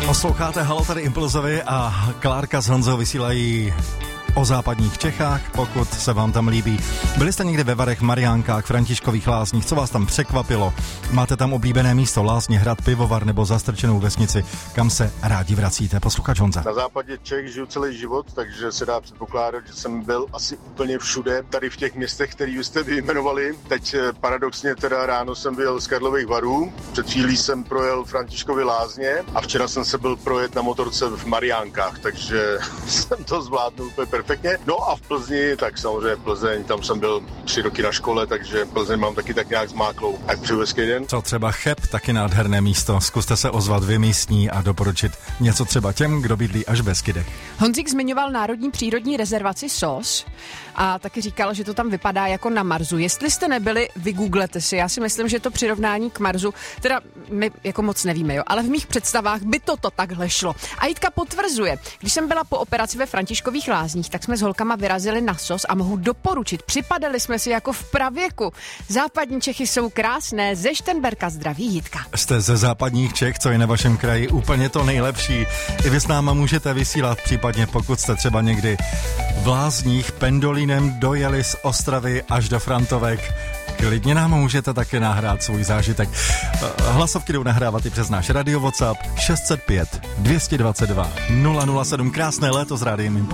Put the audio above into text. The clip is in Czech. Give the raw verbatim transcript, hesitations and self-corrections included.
Posloucháte Halo, tady Impulzovi a Klárka s Honzou vysílají o západních Čechách, pokud se vám tam líbí. Byli jste někde ve Varech, Mariánkách, Františkových Lázních, co vás tam překvapilo? Máte tam oblíbené místo, Lázně, hrad, pivovar nebo zastrčenou vesnici, kam se rádi vracíte? Posluchač Honza. Na západě Čech žiju celý život, takže se dá předpokládat, že jsem byl asi úplně všude, tady v těch městech, které jste vyjmenovali. Teď paradoxně teda ráno jsem byl z Karlových Varů, před chvílí jsem projel Františkovy Lázně a včera jsem se byl projet na motorce v Mariánkách, takže jsem to zvládnul úplně perfektně. No a v Plzni, tak samozřejmě Plzeň, tam jsem byl tři roky na škole, takže Plzeň mám taky tak nějak zmáklou. Tak přeju hezký den. Co třeba Cheb, taky nádherné místo. Zkuste se ozvat vy místní a doporučit něco třeba těm, kdo bydlí až v Beskydech. Honzík zmiňoval národní přírodní rezervaci S O S a taky říkal, že to tam vypadá jako na Marsu. Jestli jste nebyli, vygooglete si. Já si myslím, že to přirovnání k Marsu, teda my jako moc nevíme, jo, ale v mých představách by toto takhle šlo. A Jitka potvrzuje, když jsem byla po operaci ve Františkových Lázních, tak jsme s holkama vyrazili na S O S a mohu doporučit. Připadali jsme si jako v pravěku. Západní Čechy jsou krásné. Ze Štenberka zdraví Jitka. Jste ze západních Čech, co je na vašem kraji úplně to nejlepší. I vy s náma můžete vysílat, případně pokud jste třeba někdy v Lázních pendolínem dojeli z Ostravy až do Frantovek. Klidně nám můžete také nahrát svůj zážitek. Hlasovky jdou nahrávat i přes náš radio WhatsApp šest set pět, dvě stě dvacet dva, nula nula sedm. Krásné léto s Rádiem Impuls.